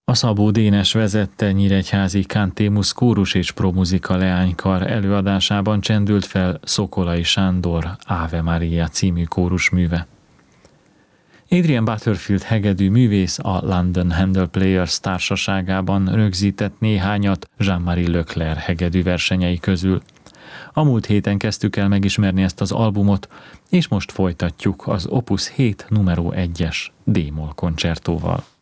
A Szabó Dénes vezette nyíregyházi Cantémus kórus és promuzika leánykar előadásában csendült fel Szokolai Sándor Ave Maria című kórusműve. Adrian Butterfield hegedű művész a London Handel Players társaságában rögzített néhányat Jean-Marie Leclerc hegedű versenyei közül. A múlt héten kezdtük el megismerni ezt az albumot, és most folytatjuk az Opus 7 numero 1-es D-moll koncertóval.